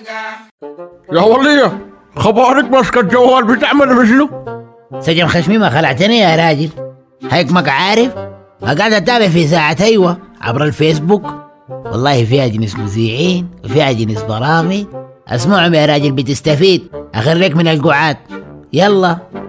يا ولية خبارك ماسكة الجوال بتعمل بشنو؟ سجن خشمي ما خلعتني يا راجل، هيك ما عارف. قاعد اتابع في ساعة ايوه عبر الفيسبوك، والله فيها جنس مذيعين وفيها جنس برامج، اسمعهم يا راجل بتستفيد، اخريك من القعاد. يلا